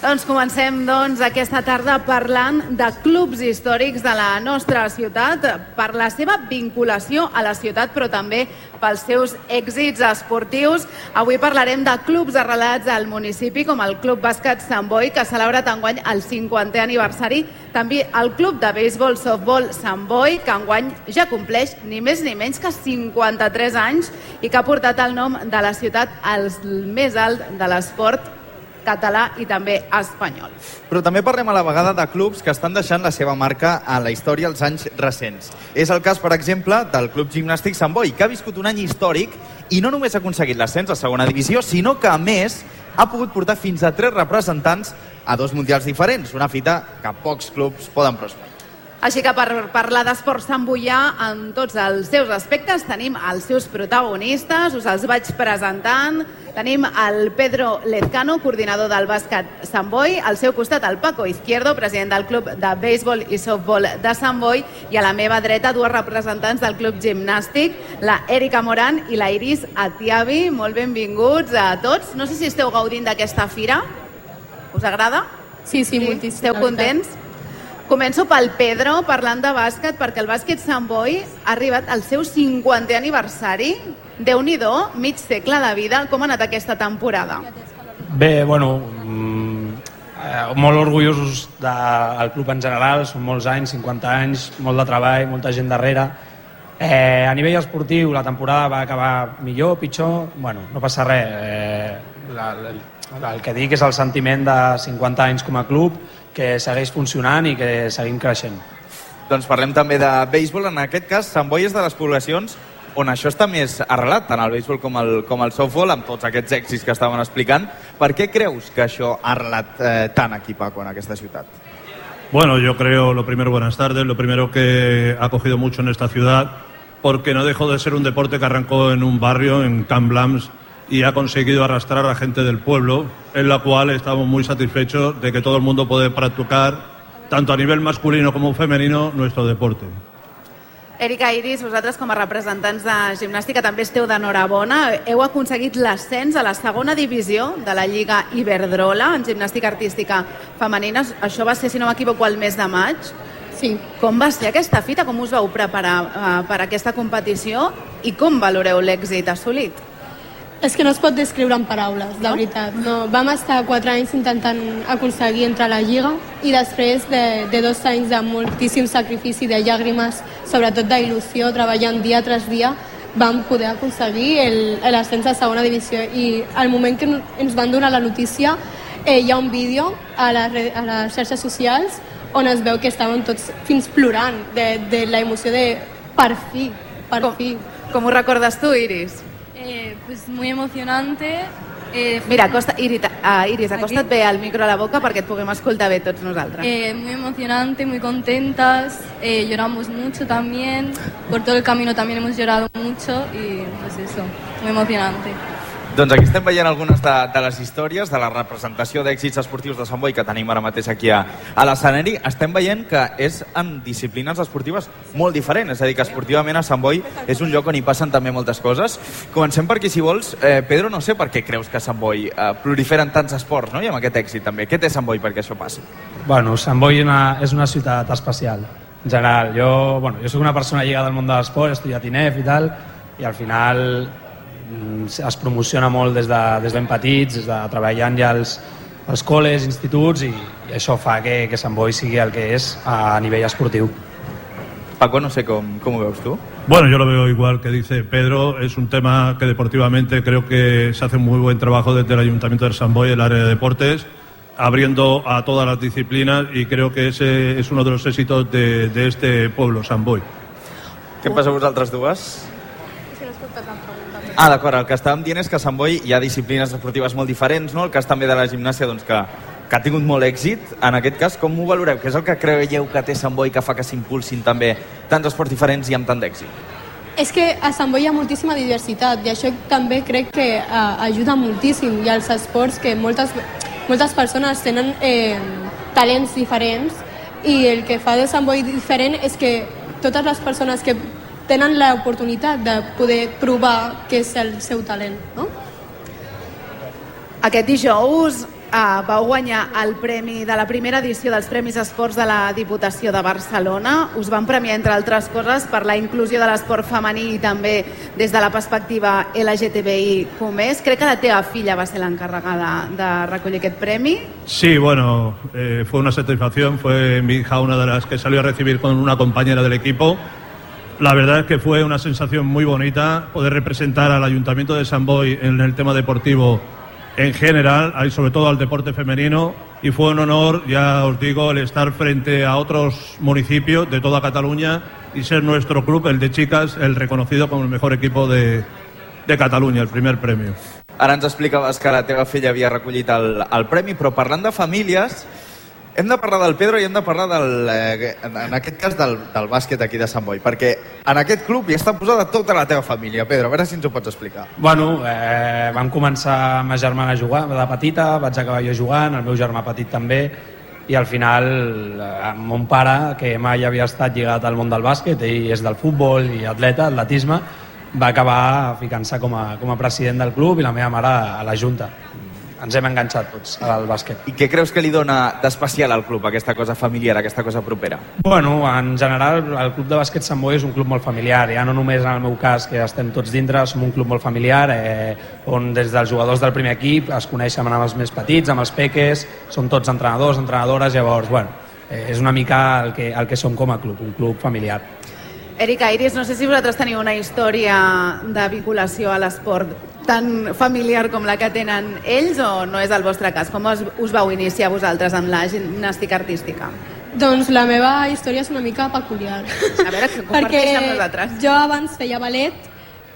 Doncs comencem aquesta tarda parlant de clubs històrics de la nostra ciutat per la seva vinculació a la ciutat, però també pels seus èxits esportius. Avui parlarem de clubs arrelats al municipi, com el Club Bàsquet Sant Boi, que ha celebrat enguany el 50è aniversari. També el Club de Béisbol Softball Sant Boi, que enguany ja compleix ni més ni menys que 53 anys i que ha portat el nom de la ciutat al més alt de l'esport català i també espanyol. Però també parlem a la vegada de clubs que estan deixant la seva marca a la història als anys recents. És el cas, per exemple, del Club Gimnàstic Sant Boi, que ha viscut un any històric i no només ha aconseguit l'ascens a segona divisió, sinó que, a més, ha pogut portar fins a 3 representants a 2 mundials diferents, una fita que pocs clubs poden prosperar. Així que per parlar d'esport santboià en tots els seus aspectes tenim els seus protagonistes, us els vaig presentant. Tenim el Pedro Lezcano, coordinador del bàsquet Sant Boi, al seu costat el Paco Izquierdo, president del Club de Béisbol i Softball de Sant Boi, i a la meva dreta 2 representants del Club Gimnàstic, la Erika Moran i la Iris Atiabi. Molt benvinguts a tots. No sé si esteu gaudint d'aquesta fira. Us agrada? Sí, moltíssim. Esteu contents? Començo pel Pedro, parlant de bàsquet, perquè el bàsquet Sant Boi ha arribat al seu 50è aniversari. Déu-n'hi-do, mig segle de vida. Com ha anat aquesta temporada? Bé, molt orgullosos del club en general, són molts anys, 50 anys, molt de treball, molta gent darrere. A nivell esportiu la temporada va acabar millor, pitjor, no passa res. El que dic és el sentiment de 50 anys com a club, que segueix funcionant i que seguim creixent. Doncs parlem també de béisbol. En aquest cas, Sant Boi és de les poblacions on això està més arrelat, tant el béisbol com el softball, amb tots aquests èxits que estaven explicant. Per què creus que això ha arrelat tant aquí, Paco, en aquesta ciutat? Bueno, yo creo, lo primero, buenas tardes, lo primero que ha cogido mucho en esta ciudad, porque no dejó de ser un deporte que arrancó en un barrio, en Camp Lams, y ha conseguido arrastrar a gente del pueblo, en la cual estamos muy satisfechos de que todo el mundo puede practicar, tanto a nivel masculino como femenino, nuestro deporte. Erika, Iris, vosaltres com a representants de gimnàstica també esteu d'enhorabona. Heu aconseguit l'ascens a la segona divisió de la Lliga Iberdrola en gimnàstica artística femenina. Això va ser, si no m'equivoco, el mes de maig. Sí. Com va ser aquesta fita? Com us vau preparar per aquesta competició? I com valoreu l'èxit assolit? És que no es pot descriure en paraules, de veritat. No. Vam estar 4 anys intentant aconseguir entrar a la Lliga i després de 2 anys de moltíssim sacrifici, de llàgrimes, sobretot d'il·lusió, treballant dia tras dia, vam poder aconseguir l'ascens a segona divisió. I al moment que ens van donar la notícia hi ha un vídeo a les xarxes socials on es veu que estàvem tots fins plorant de la emoció de per fi. Com ho recordes tu, Iris? Pues muy emocionante. Mira, Iris, acosta't bé al micro a la boca perquè et puguem escoltar bé tots nosaltres. Muy emocionante, muy contentas, lloramos mucho también, por todo el camino también hemos llorado mucho y pues eso, muy emocionante. Doncs aquí estem veient algunes de les històries de la representació d'èxits esportius de Sant Boi que tenim ara mateix aquí a l'escenari. Estem veient que és en disciplines esportives molt diferents, és a dir, que esportivament a Sant Boi és un lloc on hi passen també moltes coses. Comencem per aquí, si vols. Pedro, no sé per què creus que a Sant Boi proliferen tants esports, no? I amb aquest èxit també. Què té Sant Boi perquè això passi? Sant Boi és una ciutat especial, en general. Jo soc una persona lligada al món de l'esport, he estudiat INEF i tal, i al final es promociona molt des de ben petits, des de treballant ja als col·les, instituts, i això fa que Sant Boi sigui el que és a nivell esportiu. Paco, no sé com ho veus tu. Bueno, yo lo veo igual que dice Pedro. Es un tema que deportivamente creo que se hace un muy buen trabajo desde el Ayuntamiento de Sant Boi, el área de deportes, abriendo a todas las disciplinas, y creo que ese es uno de los éxitos de este pueblo, Sant Boi. Què passa a vosaltres dues? D'acord, el que estàvem dient és que a Sant Boi hi ha disciplines esportives molt diferents, no? El cas també de la gimnàsia, doncs, que ha tingut molt èxit. En aquest cas, com ho valoreu? Què és el que creieu que té Sant Boi que fa que s'impulsin també tants esports diferents i amb tant d'èxit? És que a Sant Boi hi ha moltíssima diversitat i això també crec que ajuda moltíssim. I als esports que moltes persones tenen talents diferents, i el que fa de Sant Boi diferent és que totes les persones que tenen l'oportunitat de poder provar què és el seu talent, no? Aquest dijous vau guanyar el premi de la primera edició dels Premis Esports de la Diputació de Barcelona. Us van premiar, entre altres coses, per la inclusió de l'esport femení i també des de la perspectiva LGTBI+. Crec que la teva filla va ser l'encarregada de recollir aquest premi. Sí, bueno, fue una satisfacción. Fue mi hija una de las que salió a recibir con una compañera del equipo. La verdad es que fue una sensación muy bonita poder representar al Ayuntamiento de Sant Boi en el tema deportivo en general, y sobre todo al deporte femenino, y fue un honor, ya os digo, el estar frente a otros municipios de toda Cataluña y ser nuestro club, el de chicas, el reconocido como el mejor equipo de Catalunya, el primer premio. Ara ens explicaves que la teva filla havia recollit el premi, però parlant de famílies, hem de parlar del Pedro i hem de parlar en aquest cas del bàsquet aquí de Sant Boi, perquè en aquest club hi està posada tota la teva família. Pedro, a veure si ens ho pots explicar. Bueno, vam començar amb ma germana a jugar de petita, vaig acabar jo jugant, el meu germà petit també, i al final mon pare, que mai havia estat lligat al món del bàsquet, ell és del futbol i atleta, atletisme, va acabar ficant-se com a president del club i la meva mare a la junta. Ens hem enganxat tots al bàsquet. I què creus que li dona d'especial al club, aquesta cosa familiar, aquesta cosa propera? Bueno, en general, el club de bàsquet Sant Boi és un club molt familiar, ja no només en el meu cas, que estem tots dintre, som un club molt familiar, on des dels jugadors del primer equip es coneixen amb els més petits, amb els peques, són tots entrenadors, entrenadores, llavors, bueno, és una mica el que som com a club, un club familiar. Erika, Iris, no sé si vosaltres teniu una història de vinculació a l'esport tan familiar com la que tenen ells, o no és el vostre cas? Com us vau iniciar vosaltres en la gimnàstica artística? Doncs la meva història és una mica peculiar. A veure, que comparteix amb nosaltres. Jo abans feia ballet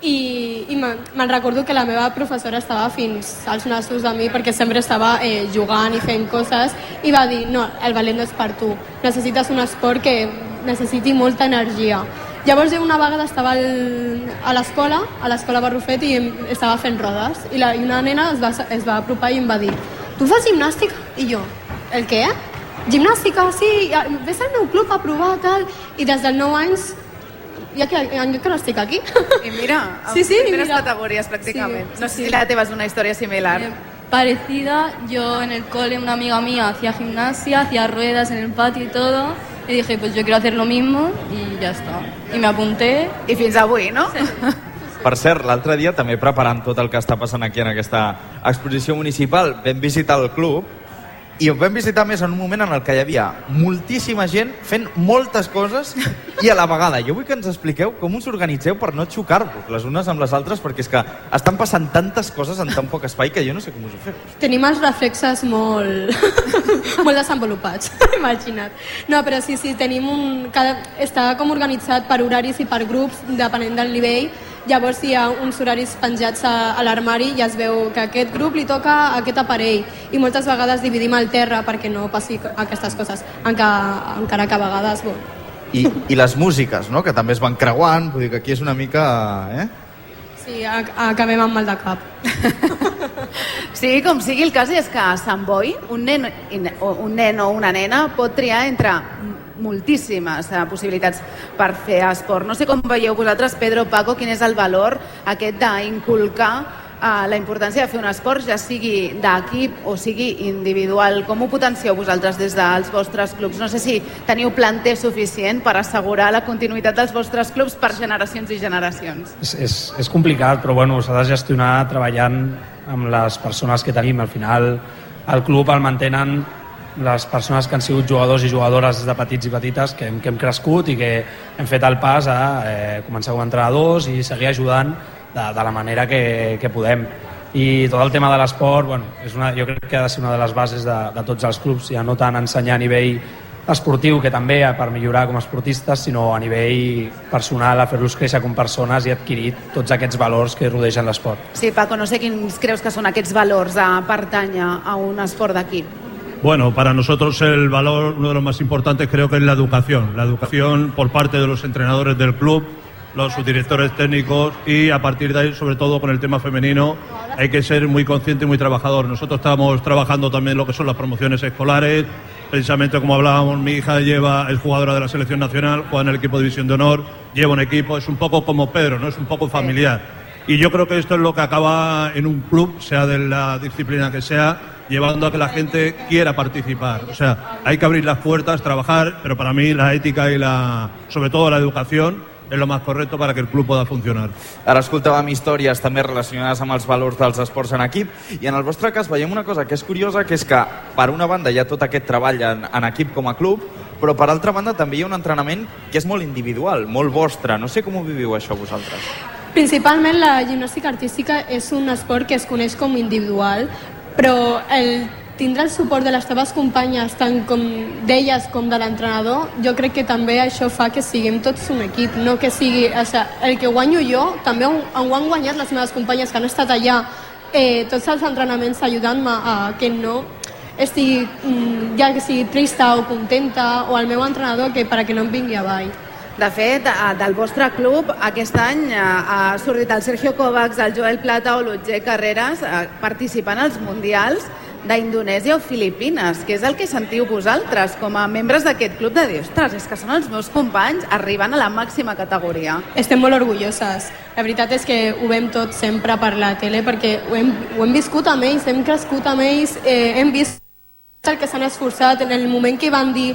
i me'n recordo que la meva professora estava fins als nassos de mi perquè sempre estava jugant i fent coses, i va dir, no, el ballet no és per tu, necessites un esport que necessiti molta energia. Llavors jo una vegada estava a l'escola Barrufet, i estava fent rodes, i una nena es va apropar i em va dir, tu fas gimnàstica? I jo, el què? Gimnàstica, sí, ves al meu club a provar, tal. I des dels 9 anys, jo que no estic aquí. I mira, sí, primeres categories pràcticament. Sí, no sé si la teva és una història similar. Parecida, yo en el cole, una amiga mía hacía gimnasia, hacía ruedas en el patio y todo, y dije, pues yo quiero hacer lo mismo, y ya está. I me apunté. I fins avui, no? Sí. Per cert, l'altre dia, també preparant tot el que està passant aquí en aquesta exposició municipal, vam visitar el club, i ho vam visitar més en un moment en el que hi havia moltíssima gent fent moltes coses i a la vegada. Jo vull que ens expliqueu com us organitzeu per no xocar-vos les unes amb les altres, perquè és que estan passant tantes coses en tan poc espai que jo no sé com us ho feu. Tenim els reflexes molt desenvolupats, imagina't. No, però sí, tenim està com organitzat per horaris i per grups, depenent del nivell. Llavors hi ha uns horaris penjats a l'armari i es veu que a aquest grup li toca aquest aparell, i moltes vegades dividim el terra perquè no passi aquestes coses, encara que a vegades... I les músiques, no?, que també es van creuant, vull dir que aquí és una mica... Sí, acabem amb mal de cap. Sí, com sigui, el cas és que a Sant Boi un nen o una nena pot triar entre moltíssimes possibilitats per fer esport. No sé com veieu vosaltres, Pedro, Paco, quin és el valor aquest d'inculcar la importància de fer un esport, ja sigui d'equip o sigui individual. Com ho potencieu vosaltres des dels vostres clubs? No sé si teniu planter suficient per assegurar la continuïtat dels vostres clubs per generacions i generacions. És complicat, però bueno, s'ha de gestionar treballant amb les persones que tenim. Al final, el club el mantenen les persones que han sigut jugadors i jugadores des de petits i petites, que hem crescut i que hem fet el pas a començar com a entrenadors i seguir ajudant de la manera que podem. I tot el tema de l'esport, bueno, jo crec que ha de ser una de les bases de tots els clubs, ja no tant ensenyar a nivell esportiu, que també per millorar com a esportistes, sinó a nivell personal, a fer-los créixer com persones i adquirir tots aquests valors que rodegen l'esport. Sí, Paco, no sé quins creus que són aquests valors a pertànyer a un esport d'equip. Bueno, para nosotros el valor, uno de los más importantes, creo que es la educación por parte de los entrenadores del club, los subdirectores técnicos, y a partir de ahí, sobre todo con el tema femenino, hay que ser muy consciente y muy trabajador. Nosotros estamos trabajando también lo que son las promociones escolares, precisamente como hablábamos, mi hija es jugadora de la selección nacional, juega en el equipo de División de Honor, lleva un equipo, es un poco como Pedro, ¿no? Es un poco familiar. Y yo creo que esto es lo que acaba en un club, sea de la disciplina que sea, llevando a que la gente quiera participar. O sea, hay que abrir las puertas, trabajar, pero para mí la ética y sobre todo la educación és el més correcte perquè el club pueda funcionar. Ara escoltàvem històries també relacionades amb els valors dels esports en equip, i en el vostre cas veiem una cosa que és curiosa, que és que per una banda hi ha tot aquest treball en equip com a club, però per altra banda també hi ha un entrenament que és molt individual, molt vostre. No sé com ho viviu això vosaltres. Principalment la gimnàstica artística és un esport que es coneix com individual, però tindre el suport de les teves companyes, tant com d'elles com de l'entrenador, jo crec que també això fa que siguem tots un equip, no que sigui... O sigui, el que guanyo jo, també ho han guanyat les meves companyes que han estat allà tots els entrenaments ajudant-me a que no estigui, ja que sigui trista o contenta, o el meu entrenador perquè no em vingui avall. De fet, del vostre club, aquest any ha sortit el Sergio Kovacs, el Joel Plata o l'Otger Carreras participant als Mundials d'Indonèsia o Filipines, que és el que sentiu vosaltres com a membres d'aquest club, de dir, ostres, és que són els meus companys arribant a la màxima categoria. Estem molt orgulloses. La veritat és que ho veiem tot sempre per la tele, perquè ho hem viscut amb ells, hem crescut amb ells, hem vist el que s'han esforçat en el moment que van dir